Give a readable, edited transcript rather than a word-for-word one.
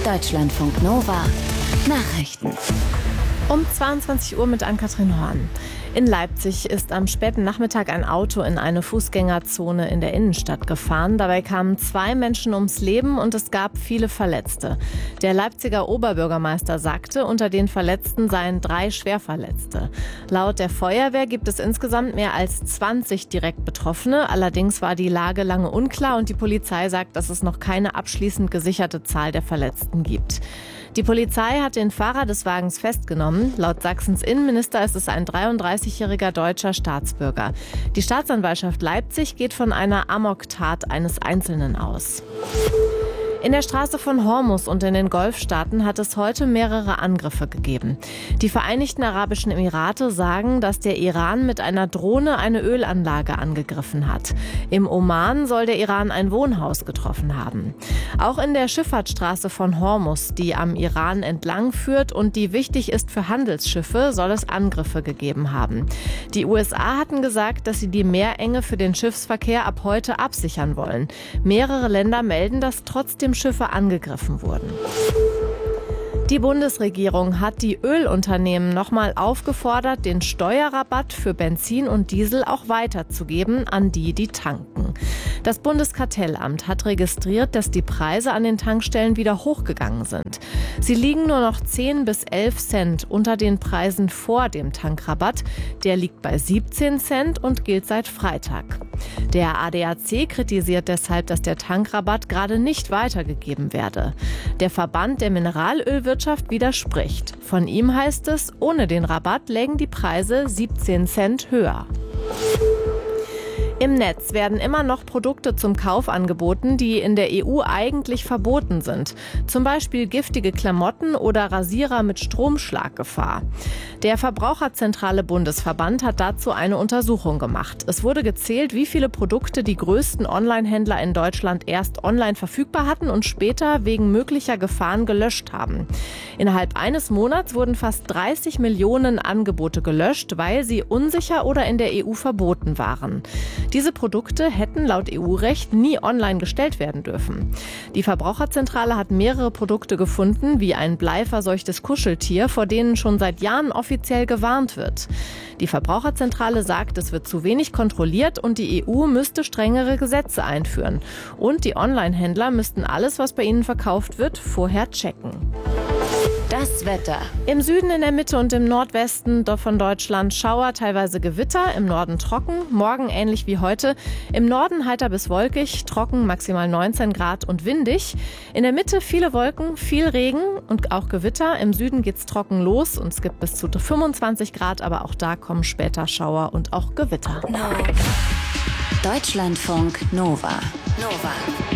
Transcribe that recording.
Deutschlandfunk Nova Nachrichten. Um 22 Uhr mit Ann-Kathrin Horn. In Leipzig ist am späten Nachmittag ein Auto in eine Fußgängerzone in der Innenstadt gefahren. Dabei kamen 2 Menschen ums Leben und es gab viele Verletzte. Der Leipziger Oberbürgermeister sagte, unter den Verletzten seien 3 Schwerverletzte. Laut der Feuerwehr gibt es insgesamt mehr als 20 direkt Betroffene. Allerdings war die Lage lange unklar und die Polizei sagt, dass es noch keine abschließend gesicherte Zahl der Verletzten gibt. Die Polizei hat den Fahrer des Wagens festgenommen. Laut Sachsens Innenminister ist es ein 33-jähriger deutscher Staatsbürger. Die Staatsanwaltschaft Leipzig geht von einer Amoktat eines Einzelnen aus. In der Straße von Hormuz und in den Golfstaaten hat es heute mehrere Angriffe gegeben. Die Vereinigten Arabischen Emirate sagen, dass der Iran mit einer Drohne eine Ölanlage angegriffen hat. Im Oman soll der Iran ein Wohnhaus getroffen haben. Auch in der Schifffahrtsstraße von Hormuz, die am Iran entlang führt und die wichtig ist für Handelsschiffe, soll es Angriffe gegeben haben. Die USA hatten gesagt, dass sie die Meerenge für den Schiffsverkehr ab heute absichern wollen. Mehrere Länder melden, dass trotzdem Schiffe angegriffen wurden. Die Bundesregierung hat die Ölunternehmen nochmal aufgefordert, den Steuerrabatt für Benzin und Diesel auch weiterzugeben an die tanken. Das Bundeskartellamt hat registriert, dass die Preise an den Tankstellen wieder hochgegangen sind. Sie liegen nur noch 10 bis 11 Cent unter den Preisen vor dem Tankrabatt. Der liegt bei 17 Cent und gilt seit Freitag. Der ADAC kritisiert deshalb, dass der Tankrabatt gerade nicht weitergegeben werde. Der Verband der Mineralölwirtschaft widerspricht. Von ihm heißt es, ohne den Rabatt lägen die Preise 17 Cent höher. Im Netz werden immer noch Produkte zum Kauf angeboten, die in der EU eigentlich verboten sind. Zum Beispiel giftige Klamotten oder Rasierer mit Stromschlaggefahr. Der Verbraucherzentrale Bundesverband hat dazu eine Untersuchung gemacht. Es wurde gezählt, wie viele Produkte die größten Online-Händler in Deutschland erst online verfügbar hatten und später wegen möglicher Gefahren gelöscht haben. Innerhalb eines Monats wurden fast 30 Millionen Angebote gelöscht, weil sie unsicher oder in der EU verboten waren. Diese Produkte hätten laut EU-Recht nie online gestellt werden dürfen. Die Verbraucherzentrale hat mehrere Produkte gefunden, wie ein bleiverseuchtes Kuscheltier, vor denen schon seit Jahren offiziell gewarnt wird. Die Verbraucherzentrale sagt, es wird zu wenig kontrolliert und die EU müsste strengere Gesetze einführen. Und die Online-Händler müssten alles, was bei ihnen verkauft wird, vorher checken. Das Wetter. Im Süden, in der Mitte und im Nordwesten von Deutschland Schauer, teilweise Gewitter, im Norden trocken, morgen ähnlich wie heute. Im Norden heiter bis wolkig, trocken, maximal 19 Grad und windig. In der Mitte viele Wolken, viel Regen und auch Gewitter. Im Süden geht's trocken los und es gibt bis zu 25 Grad, aber auch da kommen später Schauer und auch Gewitter. Deutschlandfunk Nova.